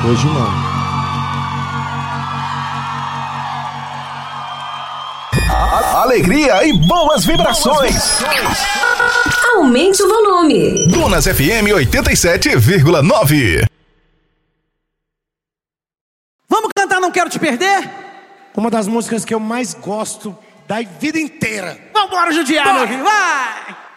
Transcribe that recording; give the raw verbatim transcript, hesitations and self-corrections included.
Hoje não. Alegria e boas vibrações. Aumente o volume. Dunas F M oitenta e sete vírgula nove. Vamos cantar Não Quero Te Perder? Uma das músicas que eu mais gosto da vida inteira. Vambora judiar, meu filho, vai!